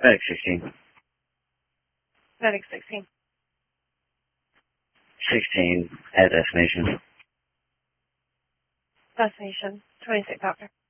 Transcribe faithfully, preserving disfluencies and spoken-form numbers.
Medic sixteen. Medic sixteen. sixteen at destination. Destination twenty-six after.